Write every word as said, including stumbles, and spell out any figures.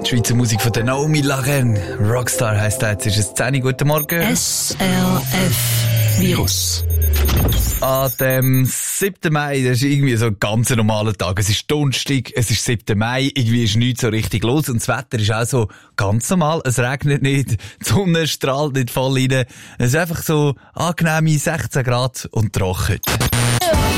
Die Schweizer Musik von der Naomi Lagen. Rockstar heisst das. Jetzt ist es zehn Uhr. Guten Morgen. S R F Virus. An dem siebten Mai, das ist irgendwie so ein ganz normaler Tag. Es ist Donnerstag, es ist siebter Mai, irgendwie ist nichts so richtig los und das Wetter ist auch so ganz normal. Es regnet nicht, die Sonne strahlt nicht voll rein. Es ist einfach so angenehme sechzehn Grad und trocken.